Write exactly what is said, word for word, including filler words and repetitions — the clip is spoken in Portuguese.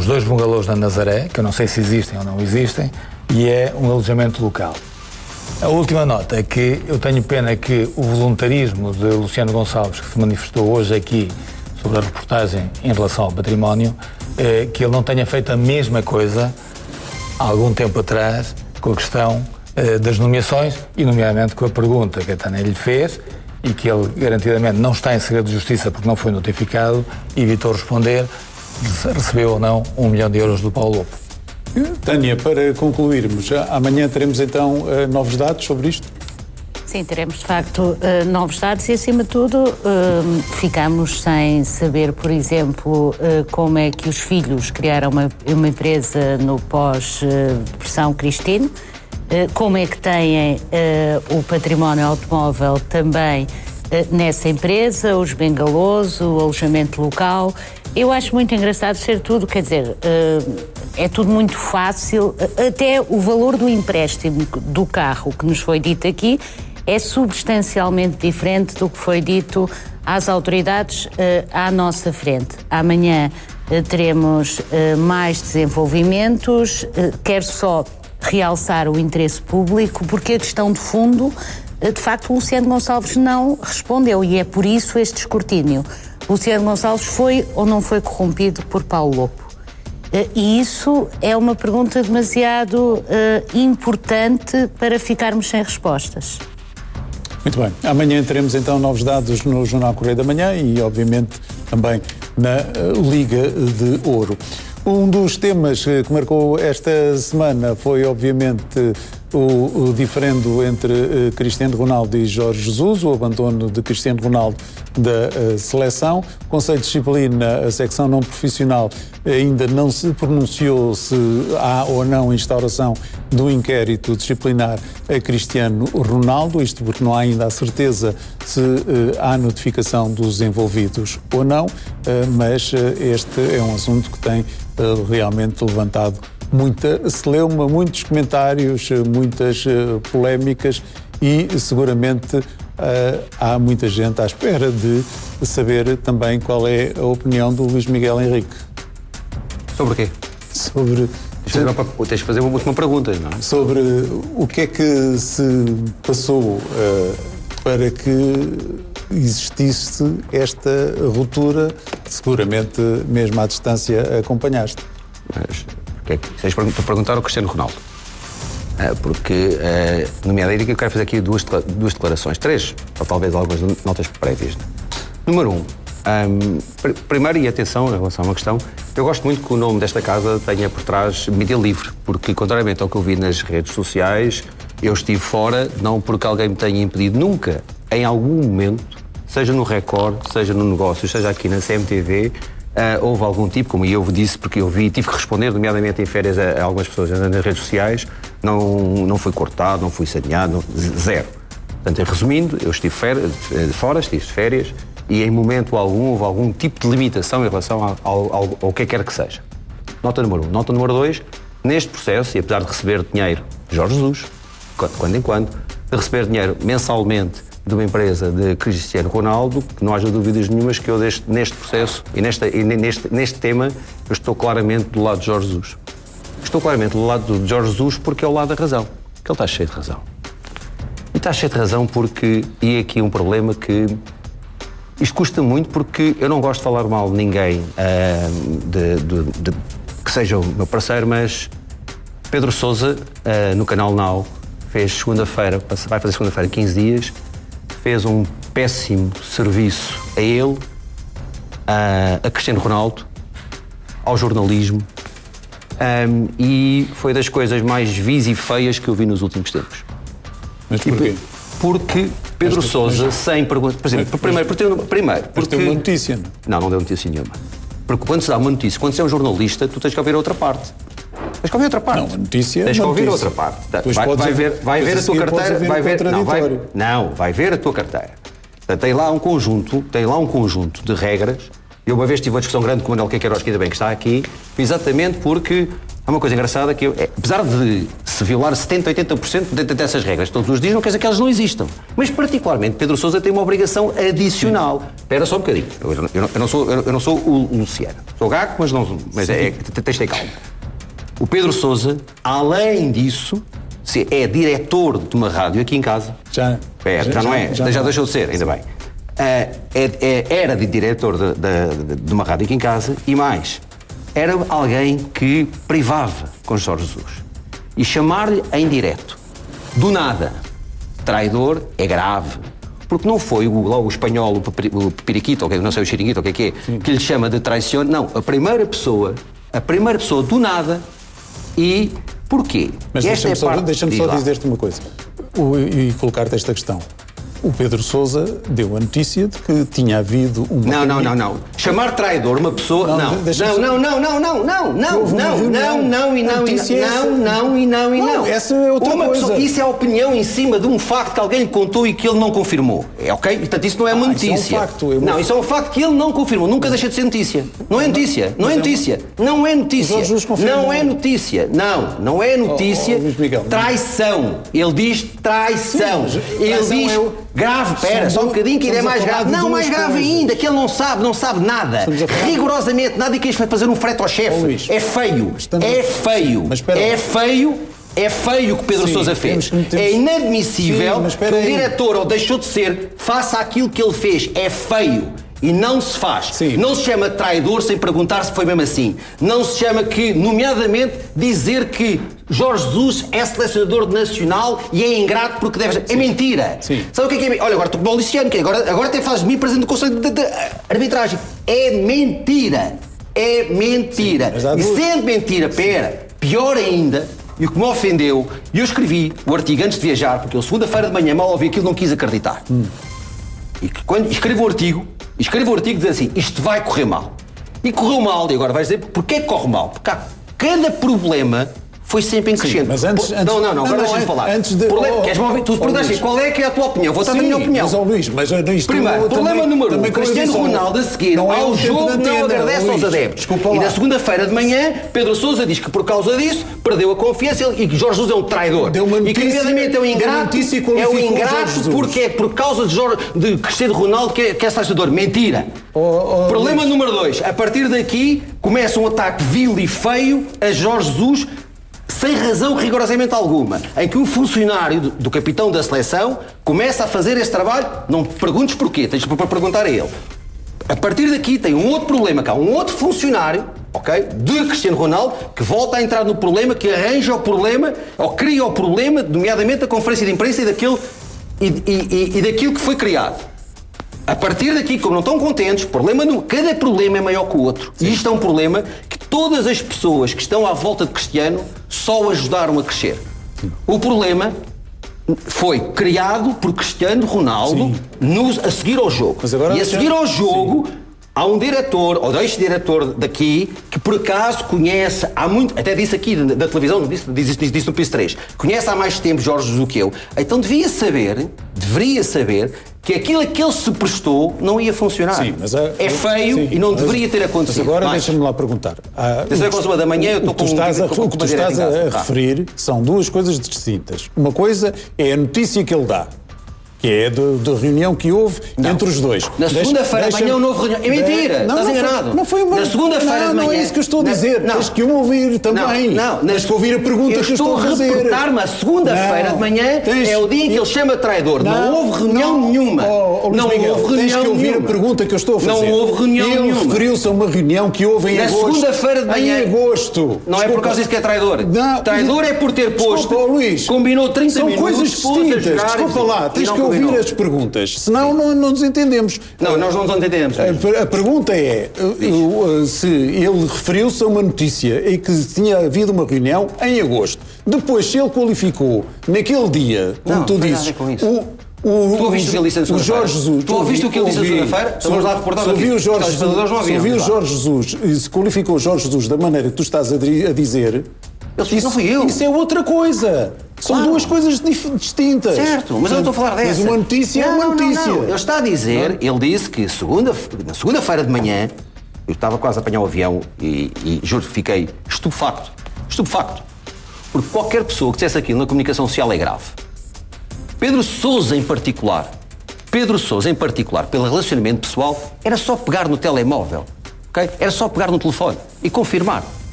os dois bungalôs da Nazaré, que eu não sei se existem ou não existem, e é um alojamento local. A última nota é que eu tenho pena que o voluntarismo de Luciano Gonçalves, que se manifestou hoje aqui sobre a reportagem em relação ao património, eh, que ele não tenha feito a mesma coisa há algum tempo atrás com a questão eh, das nomeações e, nomeadamente, com a pergunta que a Tânia lhe fez e que ele, garantidamente, não está em segredo de justiça porque não foi notificado, e evitou responder se recebeu ou não um milhão de euros do Paulo Lopo. Tânia, para concluirmos, amanhã teremos então novos dados sobre isto? Sim, teremos de facto novos dados e, acima de tudo, ficamos sem saber, por exemplo, como é que os filhos criaram uma, uma empresa no pós-pressão Cristina, como é que têm o património automóvel também nessa empresa, os bengalôs, o alojamento local. Eu acho muito engraçado ser tudo, quer dizer, é tudo muito fácil, até o valor do empréstimo do carro que nos foi dito aqui é substancialmente diferente do que foi dito às autoridades à nossa frente. Amanhã teremos mais desenvolvimentos, quero só realçar o interesse público, porque a questão de fundo, de facto, o Luciano Gonçalves não respondeu, e é por isso este escrutínio. Luciano Gonçalves foi ou não foi corrompido por Paulo Lopo? E isso é uma pergunta demasiado uh, importante para ficarmos sem respostas. Muito bem. Amanhã teremos então novos dados no Jornal Correio da Manhã e, obviamente, também na uh, Liga de Ouro. Um dos temas que marcou esta semana foi, obviamente, o, o diferendo entre uh, Cristiano Ronaldo e Jorge Jesus, o abandono de Cristiano Ronaldo da uh, seleção. O Conselho de Disciplina, a secção não profissional, ainda não se pronunciou se há ou não instauração do inquérito disciplinar a Cristiano Ronaldo, isto porque não há ainda a certeza se uh, há notificação dos envolvidos ou não, uh, mas uh, este é um assunto que tem uh, realmente levantado muita celeuma, muitos comentários, muitas uh, polémicas e seguramente uh, há muita gente à espera de saber também qual é a opinião do Luís Miguel Henrique. Sobre o quê? Sobre... Tens de fazer uma última pergunta, não é? Sobre o que é que se passou uh, para que existisse esta ruptura, seguramente mesmo à distância acompanhaste. Mas o que é que tens para perguntar ao Cristiano Ronaldo? Uh, porque, uh, nomeadamente, eu quero fazer aqui duas, duas declarações, três, ou talvez algumas notas prévias. Número um, Um, primeiro, e atenção em relação a uma questão, eu gosto muito que o nome desta casa tenha por trás mídia livre, porque, contrariamente ao que eu vi nas redes sociais, eu estive fora, não porque alguém me tenha impedido, nunca, em algum momento, seja no Record, seja no negócio, seja aqui na C M T V, uh, houve algum tipo, como eu disse, porque eu vi, tive que responder, nomeadamente em férias, a, a algumas pessoas nas redes sociais, não, não fui cortado, não fui saneado, não, zero. Portanto, resumindo, eu estive fora, estive de férias, e em momento algum houve algum tipo de limitação em relação ao, ao, ao que quer que seja. Nota número um. Nota número dois, neste processo, e apesar de receber dinheiro de Jorge Jesus, quando em quando, de receber dinheiro mensalmente de uma empresa de Cristiano Ronaldo, que não haja dúvidas nenhumas que eu deste, neste processo e, nesta, e neste, neste tema, eu estou claramente do lado de Jorge Jesus. Estou claramente do lado de Jorge Jesus porque é o lado da razão. Porque ele está cheio de razão. E está cheio de razão porque, e aqui um problema que isto custa muito porque eu não gosto de falar mal de ninguém uh, de, de, de, que seja o meu parceiro, mas Pedro Sousa, uh, no canal Now, fez segunda-feira, vai fazer segunda-feira quinze dias, fez um péssimo serviço a ele, uh, a Cristiano Ronaldo, ao jornalismo, um, e foi das coisas mais vis e feias que eu vi nos últimos tempos. Mas porquê? Porque Pedro mas, Sousa, mas, sem perguntar... Por exemplo, mas, primeiro, mas, primeiro, primeiro mas porque... tem uma notícia, não? Não, não deu notícia nenhuma. Porque quando se dá uma notícia, quando se é um jornalista, tu tens que ouvir a outra parte. Tens que ouvir a outra parte. Não, a notícia é Tens que uma ouvir a notícia. outra parte. Depois Vai, podes, vai ver, vai ver a tua carteira... Vai ver, não, vai, não, vai ver a tua carteira. Portanto, tem lá um conjunto, tem lá um conjunto de regras. Eu uma vez tive uma discussão grande com o Manuel Queiroz, que ainda bem que está aqui, exatamente porque há uma coisa engraçada que eu, é, apesar de se violar setenta, oitenta por cento dessas regras todos os dias, não quer dizer que elas não existam. Mas, particularmente, Pedro Sousa tem uma obrigação adicional. Espera só um bocadinho. Eu, eu, não, eu, não, sou, eu não sou o Luciano. Sou gago, mas, não, mas é, é, tens de ter calma. O Pedro Sousa, além disso, se é diretor de uma rádio aqui em casa. Já, é, já, já não é, já, já, já deixou de ser, ainda bem. Uh, é, é, era de diretor de, de, de uma rádio aqui em casa e mais, era alguém que privava com Jorge Jesus. E chamar-lhe em direto, do nada, traidor, é grave. Porque não foi o, o espanhol, o periquito, ou não sei, o xiringuito, o que é que é, Sim. que lhe chama de traição. Não, a primeira pessoa, a primeira pessoa do nada. E porquê? Mas deixa-me é só, parte... deixa só dizer-te uma coisa o, e colocar-te esta questão. O Pedro Sousa deu a notícia de que tinha havido uma... Não, não, não, não. Chamar traidor uma pessoa... Não, não, não, não, não, não, não, não, não, não, não, não, e não, e não, não, e não, e não. Essa é outra coisa. Isso é a opinião em cima de um facto que alguém lhe contou e que ele não confirmou. É ok? Portanto, isso não é uma notícia. Isso é um facto. Não, isso é um facto que ele não confirmou. Nunca deixa de ser notícia. Não é notícia. Não é notícia. Não é notícia. Não é notícia. Não, não é notícia. Traição. Ele diz traição. Ele diz... Grave, pera, só um bocadinho que ainda é mais grave. Não, mais grave ainda, que ele não sabe, não sabe nada. Rigorosamente nada, e que isto vai fazer um frete ao chefe. É feio, é feio, é feio, é feio o que Pedro Sousa fez. É inadmissível que um diretor, ou deixou de ser, faça aquilo que ele fez. É feio. E não se faz. Sim. Não se chama traidor sem perguntar se foi mesmo assim. Não se chama que, nomeadamente, dizer que Jorge Jesus é selecionador nacional e é ingrato porque deve... Sim. É mentira. Sim. Sabe o que é que é? Olha, agora estou com o Luciano, que agora, agora até faz de mim presidente do Conselho de, de, de Arbitragem. É mentira. É mentira. Sim, e sendo mentira, pera, pior ainda, e o que me ofendeu, e eu escrevi o artigo antes de viajar, porque eu segunda-feira de manhã mal ouvi aquilo, não quis acreditar. Hum. E que quando escrevo o artigo, escrevo o artigo diz assim, isto vai correr mal. E correu mal, e agora vais dizer, porquê que corre mal? Porque há cada problema foi sempre em crescendo. Mas antes, Por... antes... Não, não, não, agora deixa-me falar. Antes de... Problema... Oh, Queres-me ouvir? Tu perguntaste qual é que é a tua opinião? Vou dar a minha opinião. Mas, oh, Luís, mas isto... Primeiro, problema também, número também um, Cristiano Ronaldo a seguir ao é jogo antena, não agradece Luís, aos adeptos. E na segunda-feira de manhã, Pedro Sousa diz que por causa disso perdeu a confiança e que Jorge Jesus é um traidor. Deu uma notícia, e que, evidentemente, é um ingrato, é um ingrato porque é por causa de, Jorge, de Cristiano Ronaldo que é, que é selecionador. Mentira. Oh, oh, problema Luís. número dois, a partir daqui começa um ataque vil e feio a Jorge Jesus sem razão rigorosamente alguma, em que um funcionário do, do capitão da seleção começa a fazer esse trabalho, não me perguntes porquê, tens para perguntar a ele. A partir daqui tem um outro problema, cá, um outro funcionário, ok, de Cristiano Ronaldo, que volta a entrar no problema, que arranja o problema, ou cria o problema, nomeadamente a conferência de imprensa e daquilo, e, e, e, e daquilo que foi criado. A partir daqui, como não estão contentes, problema no, cada problema é maior que o outro. Sim. E isto é um problema que todas as pessoas que estão à volta de Cristiano só o ajudaram a crescer. Sim. O problema foi criado por Cristiano Ronaldo no, a seguir ao jogo. E a seguir ao jogo... Sim. Há um diretor, ou dois diretor daqui, que por acaso conhece, há muito, até disse aqui da, da televisão, disse, disse, disse, disse no P I S três, conhece há mais tempo Jorge Jesus do que eu, então devia saber, deveria saber, que aquilo a que ele se prestou não ia funcionar. Sim, mas é, é feio sim, e não deveria ter acontecido. Mas agora deixa-me lá perguntar. Ah, Desde a uma da manhã eu estou com tu estás a, O que tu estás a, a referir são duas coisas distintas. Uma coisa é a notícia que ele dá, que é da reunião que houve não. entre os dois. Na segunda-feira de manhã houve reunião. É mentira, não, estás não enganado. Foi, não foi uma... Na segunda-feira de manhã... Não é isso que eu estou a dizer. Não. Tens que eu ouvir também. Não, não. Tens que ouvir a pergunta eu que eu estou a fazer. Eu estou a reportar-me a segunda-feira de manhã tens... é o dia em que ele chama traidor. Não, não houve reunião não. nenhuma. Oh, oh, não Miguel, houve reunião nenhuma. Tens que ouvir nenhuma. a pergunta que eu estou a fazer. Não houve reunião ele nenhuma. Ele referiu-se a uma reunião que houve em Na agosto. Na segunda-feira de manhã. Em agosto. Não é por causa disso que é traidor. Traidor é por ter posto... Combinou trinta minutos. São coisas distintas. Desculpa lá. Tens que ouvir as perguntas. Senão não, não nos entendemos. Não, nós não nos entendemos. A, a pergunta é se ele referiu-se a uma notícia em que tinha havido uma reunião em agosto. Depois, se ele qualificou naquele dia, como não, tu dizes, o, o, tu ouviste o que ele disse na segunda-feira? Jesus, tu ouviste o que ele disse na segunda-feira? Estamos lá a reportar aqui. O Jorge Jesus, Jorge Jesus, se qualificou Jorge Jesus da maneira que tu estás a dizer... Isso, não fui eu. Isso é outra coisa. São claro. duas coisas distintas. Certo, mas eu não estou a falar dessa. Mas uma notícia não, é uma notícia. Não, não. Ele está a dizer, não. ele disse que segunda, na segunda-feira de manhã, eu estava quase a apanhar o avião e, e juro, fiquei estupefacto. Estupefacto. Porque qualquer pessoa que dissesse aquilo na comunicação social é grave. Pedro Sousa, em particular, Pedro Sousa, em particular, pelo relacionamento pessoal, era só pegar no telemóvel, ok? Era só pegar no telefone e confirmar.